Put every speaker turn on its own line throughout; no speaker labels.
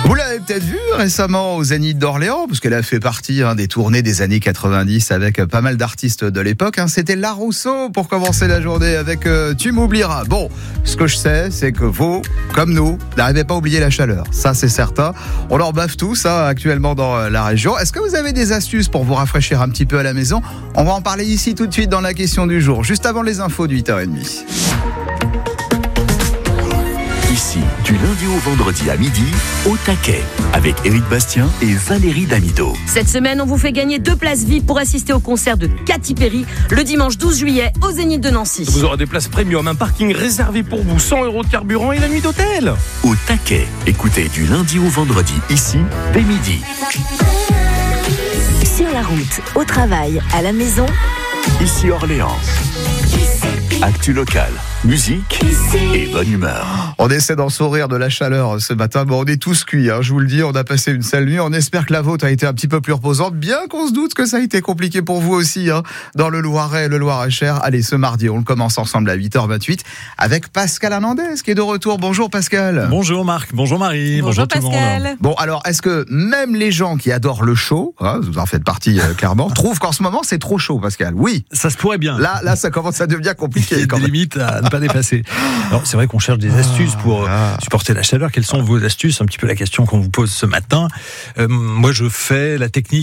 Vous l'avez peut-être vu récemment au Zénith d'Orléans, parce qu'elle a fait partie des tournées des années 90 avec pas mal d'artistes de l'époque. C'était La Rousseau pour commencer la journée avec Tu m'oublieras. Bon, ce que je sais, c'est que vous, comme nous, n'arrivez pas à oublier la chaleur. Ça, c'est certain. On leur baffe tous actuellement dans la région. Est-ce que vous avez des astuces pour vous rafraîchir un petit peu à la maison ? On va en parler ici tout de suite dans la question du jour, juste avant les infos de 8h30.
Ici, du lundi au vendredi à midi, au taquet, avec Éric Bastien et Valérie Damido.
Cette semaine, on vous fait gagner 2 places VIP pour assister au concert de Katy Perry le dimanche 12 juillet au Zénith de Nancy.
Vous aurez des places premium, un parking réservé pour vous, 100 € de carburant et la nuit d'hôtel.
Au taquet, écoutez du lundi au vendredi, ici, dès midi.
Sur la route, au travail, à la maison.
Ici Orléans. Actu locale, musique et bonne humeur.
On essaie d'en sourire de la chaleur ce matin. Bon, on est tous cuits, je vous le dis. On a passé une sale nuit. On espère que la vôtre a été un petit peu plus reposante, bien qu'on se doute que ça a été compliqué pour vous aussi, dans le Loiret et le Loir-et-Cher. Allez, ce mardi, on le commence ensemble à 8h28 avec Pascal Hernandez qui est de retour. Bonjour Pascal.
Bonjour Marc, bonjour Marie, bonjour tout le monde.
Bon, alors, est-ce que même les gens qui adorent le chaud, vous en faites partie clairement, trouvent qu'en ce moment c'est trop chaud, Pascal ? Oui.
Ça se pourrait bien.
Là, ça commence à devenir compliqué.
Il y a des limites à ne pas dépasser. Alors, c'est vrai qu'on cherche des astuces pour supporter la chaleur. Quelles sont vos astuces ? Un petit peu la question qu'on vous pose ce matin. Moi, j'utilise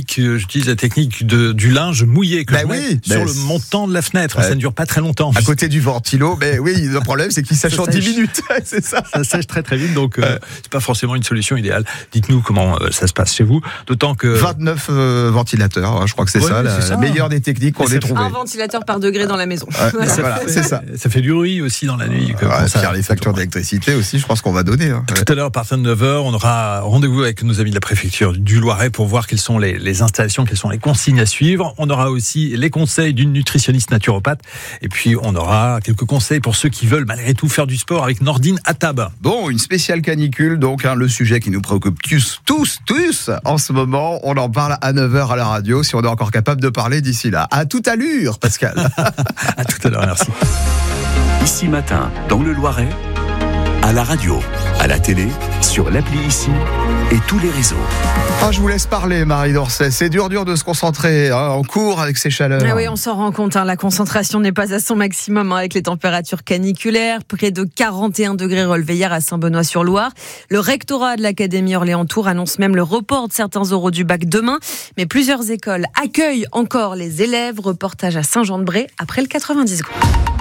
la technique du linge mouillé que je mets sur le montant de la fenêtre. Ça ne dure pas très longtemps.
À côté du ventilo, mais oui, le problème, c'est qu'il sèche en 10 minutes. C'est ça.
Ça sèche très très vite, donc c'est pas forcément une solution idéale. Dites-nous comment ça se passe chez vous. D'autant que
29 ventilateurs, je crois que c'est la meilleure des techniques qu'on ait trouvées.
Un ventilateur par degré dans la maison.
C'est ça.
Ça fait du bruit aussi dans la nuit.
Les factures d'électricité aussi, je pense qu'on va donner.
Tout à l'heure, à partir de 9h, on aura rendez-vous avec nos amis de la préfecture du Loiret pour voir quelles sont les installations, quelles sont les consignes à suivre. On aura aussi les conseils d'une nutritionniste naturopathe. Et puis, on aura quelques conseils pour ceux qui veulent malgré tout faire du sport avec Nordine Atab.
Bon, une spéciale canicule, donc le sujet qui nous préoccupe tous en ce moment. On en parle à 9h à la radio, si on est encore capable de parler d'ici là. À toute allure, Pascal.
À tout à l'heure, merci.
Ici matin, dans le Loiret, à la radio, à la télé, sur l'appli Ici et tous les réseaux.
Je vous laisse parler, Marie Dorcet. C'est dur de se concentrer en cours avec ces chaleurs.
Oui, on s'en rend compte. La concentration n'est pas à son maximum avec les températures caniculaires. Près de 41 degrés relevés hier à Saint-Benoît-sur-Loire. Le rectorat de l'Académie Orléans-Tours annonce même le report de certains oraux du bac demain. Mais plusieurs écoles accueillent encore les élèves. Reportage à Saint-Jean-de-Bray après le 90 secondes.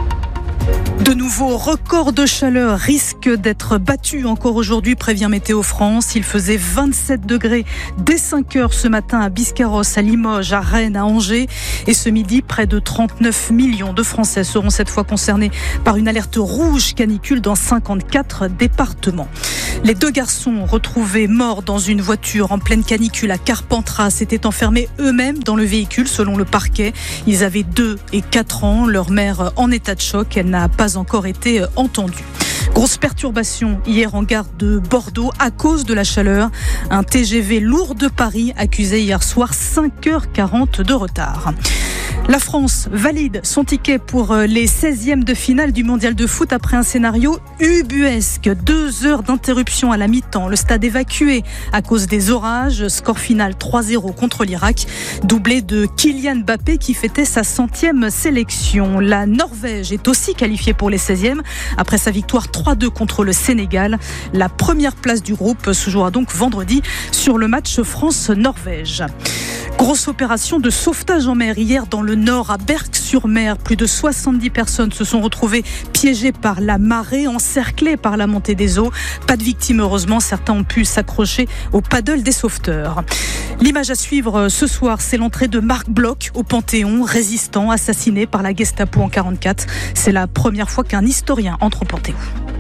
De nouveaux records de chaleur risquent d'être battus encore aujourd'hui, prévient Météo France. Il faisait 27 degrés dès 5h ce matin à Biscarrosse, à Limoges, à Rennes, à Angers. Et ce midi, près de 39 millions de Français seront cette fois concernés par une alerte rouge canicule dans 54 départements. Les 2 garçons retrouvés morts dans une voiture en pleine canicule à Carpentras s'étaient enfermés eux-mêmes dans le véhicule selon le parquet. Ils avaient 2 et 4 ans. Leur mère en état de choc. Elle n'a pas encore été entendue. Grosse perturbation hier en gare de Bordeaux à cause de la chaleur. Un TGV lourd de Paris accusé hier soir 5h40 de retard. La France valide son ticket pour les 16e de finale du mondial de foot après un scénario ubuesque. 2 heures d'interruption à la mi-temps. Le stade évacué à cause des orages. Score final 3-0 contre l'Irak. Doublé de Kylian Mbappé qui fêtait sa 100e sélection. La Norvège est aussi qualifiée pour les 16e après sa victoire 3-2 contre le Sénégal. La première place du groupe se jouera donc vendredi sur le match France-Norvège. Grosse opération de sauvetage en mer hier dans le nord à Berck-sur-Mer. Plus de 70 personnes se sont retrouvées piégées par la marée, encerclées par la montée des eaux. Pas de victimes heureusement, certains ont pu s'accrocher au paddle des sauveteurs. L'image à suivre ce soir, c'est l'entrée de Marc Bloch au Panthéon, résistant assassiné par la Gestapo en 1944. C'est la première fois qu'un historien entre au Panthéon.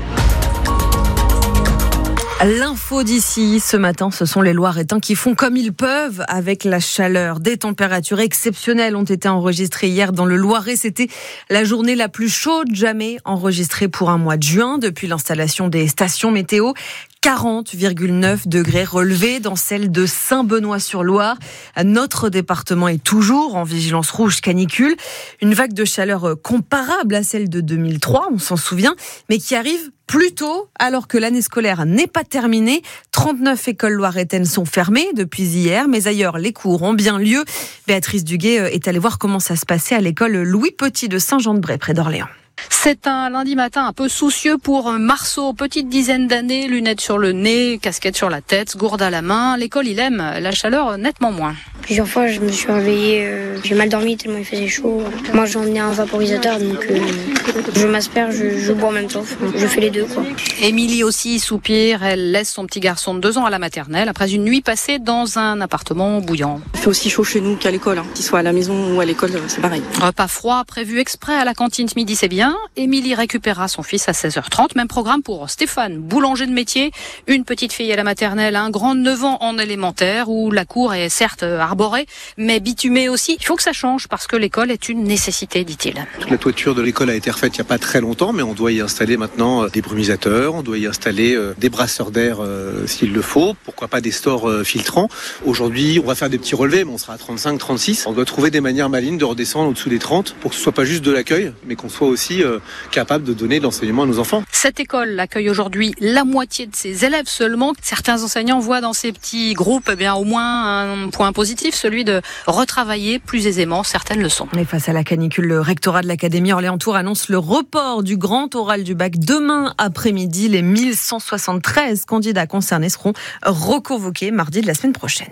L'info d'ici, ce matin, ce sont les Loiretains qui font comme ils peuvent avec la chaleur. Des températures exceptionnelles ont été enregistrées hier dans le Loiret. C'était la journée la plus chaude jamais enregistrée pour un mois de juin depuis l'installation des stations météo. 40,9 degrés relevés dans celle de Saint-Benoît-sur-Loire. Notre département est toujours en vigilance rouge canicule. Une vague de chaleur comparable à celle de 2003, on s'en souvient, mais qui arrive plus tôt, alors que l'année scolaire n'est pas terminée. 39 écoles loiretaines sont fermées depuis hier, mais ailleurs, les cours ont bien lieu. Béatrice Duguet est allée voir comment ça se passait à l'école Louis Petit de Saint-Jean-de-Bray, près d'Orléans.
C'est un lundi matin un peu soucieux pour Marceau, petite dizaine d'années, lunettes sur le nez, casquette sur la tête, gourde à la main. L'école, il aime la chaleur nettement moins.
Plusieurs fois, je me suis réveillée, j'ai mal dormi tellement il faisait chaud. Moi, j'ai emmené un vaporisateur, donc je m'asperge, je bois en même temps. Je fais les deux, quoi.
Émilie aussi soupire, elle laisse son petit garçon de 2 ans à la maternelle après une nuit passée dans un appartement bouillant.
Il fait aussi chaud chez nous qu'à l'école, qu'il soit à la maison ou à l'école, c'est pareil.
Repas froid prévu exprès à la cantine ce midi, c'est bien. Émilie récupérera son fils à 16h30. Même programme pour Stéphane, boulanger de métier. Une petite fille à la maternelle, un grand de 9 ans en élémentaire, où la cour est certes arborée, mais bitumée aussi. Il faut que ça change parce que l'école est une nécessité, dit-il.
Toute la toiture de l'école a été refaite il n'y a pas très longtemps, mais on doit y installer maintenant des brumisateurs, on doit y installer des brasseurs d'air s'il le faut, pourquoi pas des stores filtrants. Aujourd'hui, on va faire des petits relevés, mais on sera à 35, 36. On doit trouver des manières malines de redescendre au-dessous des 30 pour que ce soit pas juste de l'accueil, mais qu'on soit aussi capable de donner de l'enseignement à nos enfants.
Cette école accueille aujourd'hui la moitié de ses élèves seulement. Certains enseignants voient dans ces petits groupes au moins un point positif, celui de retravailler plus aisément certaines leçons.
Et face à la canicule, le rectorat de l'Académie Orléans-Tours annonce le report du grand oral du bac demain après-midi. Les 1173 candidats concernés seront reconvoqués mardi de la semaine prochaine.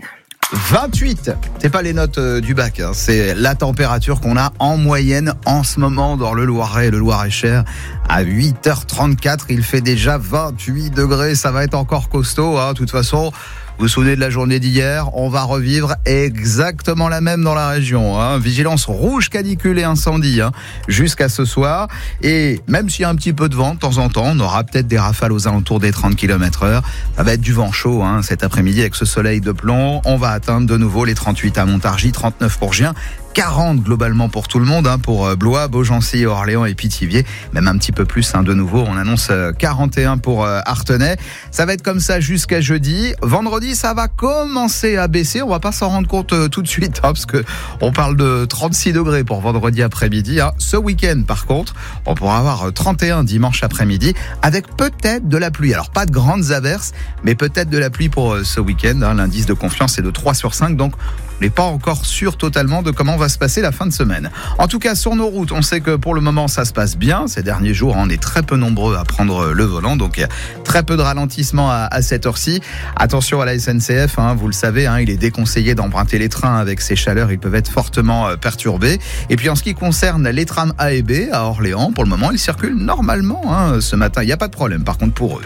28, c'est pas les notes du bac, hein. C'est la température qu'on a en moyenne en ce moment dans le Loiret et le Loir-et-Cher. À 8h34, il fait déjà 28 degrés, ça va être encore costaud, hein. De toute façon, vous vous souvenez de la journée d'hier, on va revivre exactement la même dans la région, hein. Vigilance rouge canicule et incendie, hein, jusqu'à ce soir. Et même s'il y a un petit peu de vent de temps en temps, on aura peut-être des rafales aux alentours des 30 km/h. Ça va être du vent chaud, hein, cet après-midi avec ce soleil de plomb. On va atteindre de nouveau les 38 à Montargis, 39 pour Gien. 40 globalement pour tout le monde, hein, pour Blois, Beaugency, Orléans et Pithiviers. Même un petit peu plus, hein, de nouveau. On annonce 41 pour Artenay. Ça va être comme ça jusqu'à jeudi. Vendredi, ça va commencer à baisser. On va pas s'en rendre compte tout de suite, hein, parce que on parle de 36 degrés pour vendredi après-midi. Hein. Ce week-end, par contre, on pourra avoir 31 dimanche après-midi, avec peut-être de la pluie. Alors, pas de grandes averses, mais peut-être de la pluie pour ce week-end. Hein. L'indice de confiance est de 3/5, donc on n'est pas encore sûr totalement de comment va se passer la fin de semaine. En tout cas, sur nos routes, on sait que pour le moment, ça se passe bien. Ces derniers jours, on est très peu nombreux à prendre le volant, donc il y a très peu de ralentissement à cette heure-ci. Attention à la SNCF, hein, vous le savez, hein, il est déconseillé d'emprunter les trains avec ces chaleurs, ils peuvent être fortement perturbés. Et puis en ce qui concerne les trams A et B à Orléans, pour le moment, ils circulent normalement, hein, ce matin. Il n'y a pas de problème, par contre, pour eux.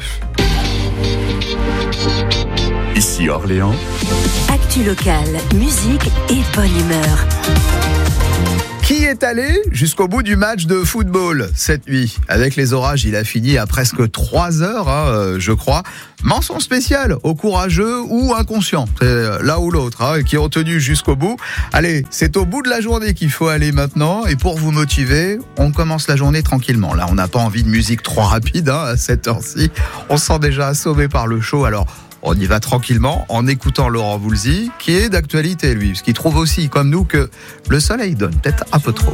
Ici Orléans.
Actu locale, musique et bonne humeur.
Qui est allé jusqu'au bout du match de football cette nuit? Avec les orages, il a fini à presque 3 heures, hein, je crois. Mention spéciale aux courageux ou inconscients, c'est l'un ou l'autre, hein, qui ont tenu jusqu'au bout. Allez, c'est au bout de la journée qu'il faut aller maintenant. Et pour vous motiver, on commence la journée tranquillement. Là, on n'a pas envie de musique trop rapide, hein, à cette heure-ci. On se sent déjà assommé par le chaud, alors on y va tranquillement en écoutant Laurent Voulzy, qui est d'actualité lui, parce qu'il trouve aussi, comme nous, que le soleil donne peut-être un peu trop.